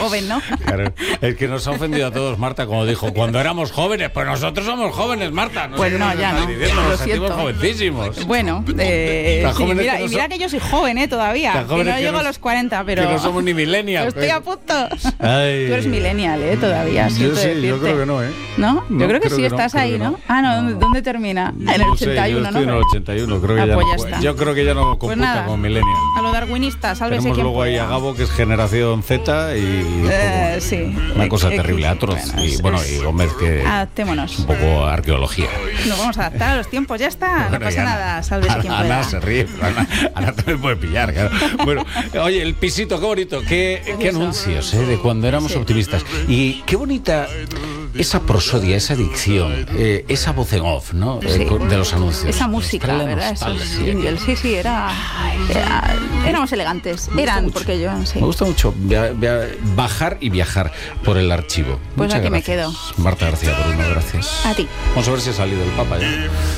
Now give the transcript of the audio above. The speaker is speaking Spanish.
joven, ¿no? Claro, es que nos ha ofendido a todos, Marta, como dijo, cuando éramos jóvenes. Pues nosotros somos jóvenes, Marta. No Pues sé no, qué ya nos no. estás diciendo, Lo nos sentimos siento. jovencísimos. Bueno, Tan sí, jóvenes mira, que no y mira son- que yo soy joven, todavía. Tan Que jóvenes no que llego no- a los 40, pero... Que no somos ni millennials. Estoy a punto. Ay. Tú eres millennial, todavía. Yo siento sí, yo decirte. creo que no, ¿eh? ¿No? No, Yo creo que creo sí, que no, estás creo ahí, que ¿no? no. Ah, no, No. ¿dónde termina? En el No sé, 81, yo estoy en ¿no? el 81, creo que Ah, ya pues no ya puede. está. Yo creo que ya no Pues computa nada, como millennial. a lo darwinista, sálvese Tenemos quien luego ahí pueda. a Gabo, que es generación Z, y Sí. una cosa terrible, atroz. Y bueno, y Gómez, que Adaptémonos. un poco arqueología. Nos vamos a adaptar a los tiempos, ya está. No Bueno, pasa y nada, sálvese quien Ana pueda. se ríe, pero Ana también puede pillar. Claro. Bueno, oye, el pisito, qué bonito, qué anuncios, de cuando éramos Sí. optimistas. Y qué bonita esa prosodia, esa dicción, esa voz en off, ¿no? Sí. De los anuncios. Esa música, Trae la ¿verdad? Esos nostalgia. jingles. Sí, éramos elegantes. Eran, porque yo, sí. Me gusta mucho bajar y viajar por el archivo. Pues Muchas aquí me gracias, quedo. Marta García Bruno, gracias. A ti. Vamos a ver si ha salido el Papa ya.